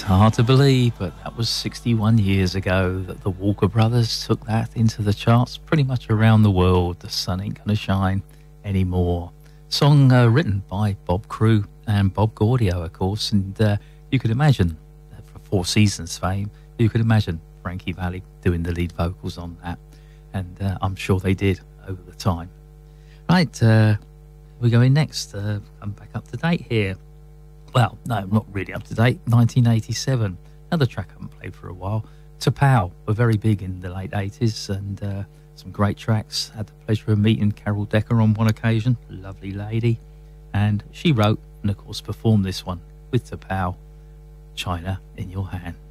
Hard to believe, but that was 61 years ago that the Walker Brothers took that into the charts pretty much around the world. The sun ain't gonna shine anymore. Song written by Bob Crewe and Bob Gaudio, of course, and you could imagine, for Four Seasons fame, you could imagine Frankie Valli doing the lead vocals on that, and I'm sure they did over the time. Right, we're going next. I'm back up to date here. Well, no, not really up to date. 1987, another track I haven't played for a while. T'Pau were very big in the late 80s, and some great tracks. Had the pleasure of meeting Carol Decker on one occasion, lovely lady, and she wrote and of course performed this one with T'Pau, China in Your Hand.